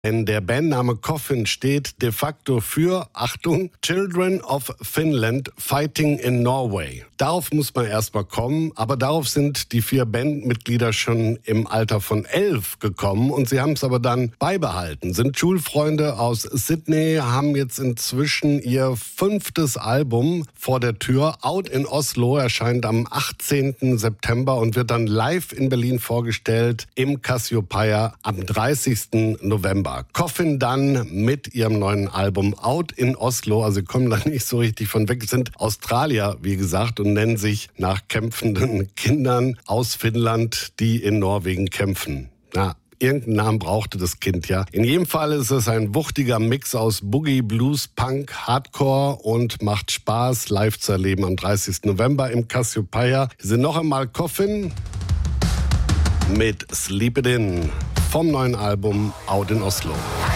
Denn der Bandname Coffin steht de facto für, Achtung, Children of Finland Fighting in Norway. Darauf muss man erstmal kommen, aber darauf sind die 4 Bandmitglieder schon im Alter von 11 gekommen und sie haben es aber dann beibehalten. Sind Schulfreunde aus Sydney, haben jetzt inzwischen ihr 5. Album vor der Tür. Out in Oslo erscheint am 18. September und wird dann live in Berlin vorgestellt im Cassiopeia am 30. November. Coffin dann mit ihrem neuen Album Out in Oslo, also sie kommen da nicht so richtig von weg, sind Australier, wie gesagt, und nennen sich nach kämpfenden Kindern aus Finnland, die in Norwegen kämpfen. Na, irgendeinen Namen brauchte das Kind ja. In jedem Fall ist es ein wuchtiger Mix aus Boogie, Blues, Punk, Hardcore und macht Spaß, live zu erleben am 30. November im Cassiopeia. Wir sind noch einmal Coffin mit Sleep It In vom neuen Album Out in Oslo.